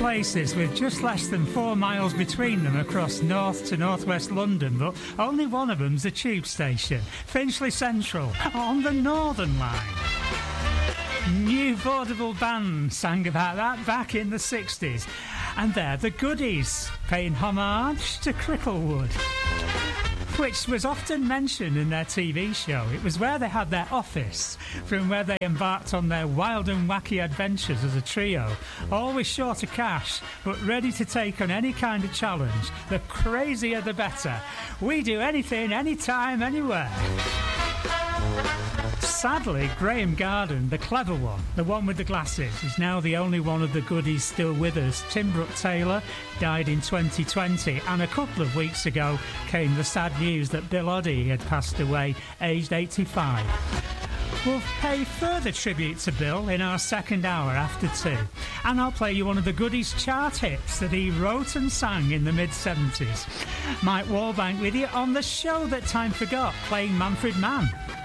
places with just less than 4 miles between them across north to northwest London, but only one of them's a tube station, Finchley Central, on the Northern Line. New vaudeville band sang about that back in the 60s. And they're the Goodies, paying homage to Cricklewood, which was often mentioned in their TV show. It was where they had their office, from where they embarked on their wild and wacky adventures as a trio, always short of cash, but ready to take on any kind of challenge. The crazier the better. We do anything, anytime, anywhere. Sadly, Graham Garden, the clever one, the one with the glasses, is now the only one of the Goodies still with us. Tim Brooke-Taylor died in 2020, and a couple of weeks ago came the sad news that Bill Oddie had passed away, aged 85. We'll pay further tribute to Bill in our second hour after 2, and I'll play you one of the Goodies chart hits that he wrote and sang in the mid-70s. Mike Wallbank with you on the show that time forgot, playing Manfred Mann.